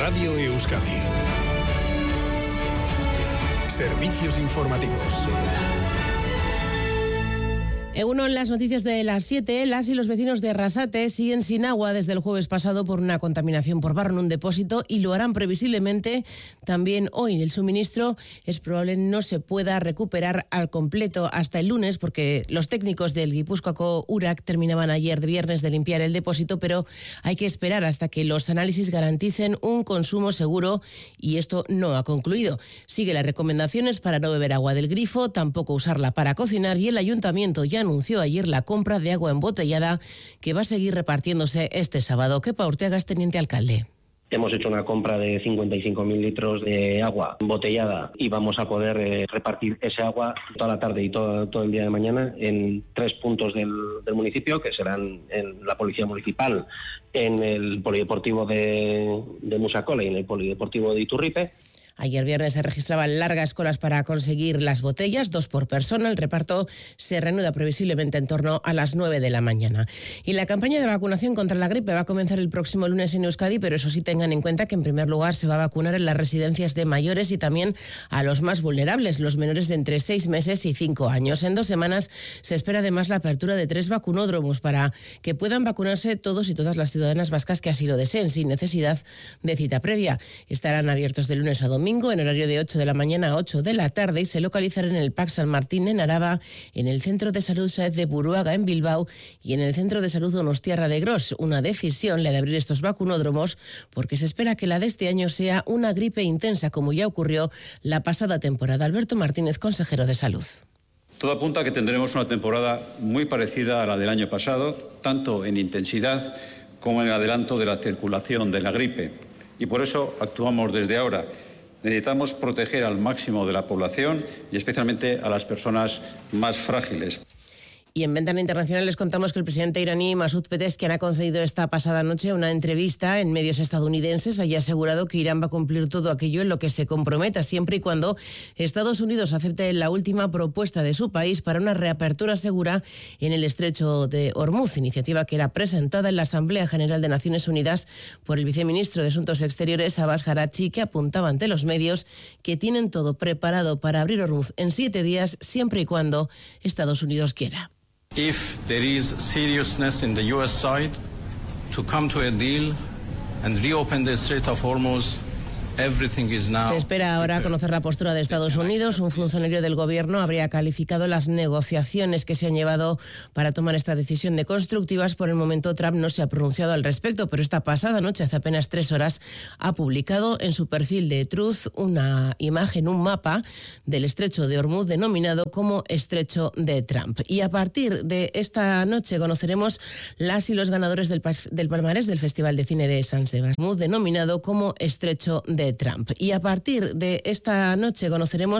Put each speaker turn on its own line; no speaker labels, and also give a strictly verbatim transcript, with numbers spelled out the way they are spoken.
Radio Euskadi. Servicios informativos.
En uno en las noticias de las siete, las y los vecinos de Arrasate siguen sin agua desde el jueves pasado por una contaminación por barro en un depósito y lo harán previsiblemente también hoy. El suministro es probable no se pueda recuperar al completo hasta el lunes porque los técnicos del Guipúzcoako Urac terminaban ayer de viernes de limpiar el depósito, pero hay que esperar hasta que los análisis garanticen un consumo seguro y esto no ha concluido. Sigue las recomendaciones para no beber agua del grifo, tampoco usarla para cocinar y el ayuntamiento ya anunció ayer la compra de agua embotellada que va a seguir repartiéndose este sábado. Kepa Urteaga es teniente alcalde.
Hemos hecho una compra de cincuenta y cinco mil litros de agua embotellada y vamos a poder eh, repartir ese agua toda la tarde y todo, todo el día de mañana en tres puntos del, del municipio, que serán en la Policía Municipal, en el Polideportivo de, de Musacola y en el Polideportivo de Iturripe.
Ayer viernes se registraban largas colas para conseguir las botellas, dos por persona. El reparto se reanuda previsiblemente en torno a las nueve de la mañana. Y la campaña de vacunación contra la gripe va a comenzar el próximo lunes en Euskadi, pero eso sí tengan en cuenta que en primer lugar se va a vacunar en las residencias de mayores y también a los más vulnerables, los menores de entre seis meses y cinco años. En dos semanas se espera además la apertura de tres vacunódromos para que puedan vacunarse todos y todas las ciudadanas vascas que así lo deseen, sin necesidad de cita previa. Estarán abiertos de lunes a domingo en horario de ocho de la mañana a ocho de la tarde y se localizarán en el P A C San Martín en Araba, en el Centro de Salud Saez de Buruaga en Bilbao y en el Centro de Salud Donostiarra de Gros. Una decisión la de abrir estos vacunódromos porque se espera que la de este año sea una gripe intensa como ya ocurrió la pasada temporada. Alberto Martínez, consejero de Salud.
Todo apunta a que tendremos una temporada muy parecida a la del año pasado, tanto en intensidad como en el adelanto de la circulación de la gripe. Y por eso actuamos desde ahora. Necesitamos proteger al máximo de la población y especialmente a las personas más frágiles.
Y en Ventana Internacional les contamos que el presidente iraní Masoud Pezeshkian ha concedido esta pasada noche una entrevista en medios estadounidenses. Haya asegurado que Irán va a cumplir todo aquello en lo que se comprometa, siempre y cuando Estados Unidos acepte la última propuesta de su país para una reapertura segura en el estrecho de Hormuz, iniciativa que era presentada en la Asamblea General de Naciones Unidas por el viceministro de Asuntos Exteriores, Abbas Araghchi, que apuntaba ante los medios que tienen todo preparado para abrir Hormuz en siete días, siempre y cuando Estados Unidos quiera.
If there is seriousness in the U S side to come to a deal and reopen the Strait of Hormuz, everything is now.
Se espera ahora conocer la postura de Estados Unidos. Un funcionario del gobierno habría calificado las negociaciones que se han llevado para tomar esta decisión de constructivas. Por el momento Trump no se ha pronunciado al respecto, pero esta pasada noche, hace apenas tres horas, ha publicado en su perfil de Truth una imagen, un mapa del estrecho de Hormuz denominado como Estrecho de Trump. Y a partir de esta noche conoceremos las y los ganadores del, del palmarés del Festival de Cine de San Sebastián, denominado como Estrecho de Trump. Y a partir de esta noche conoceremos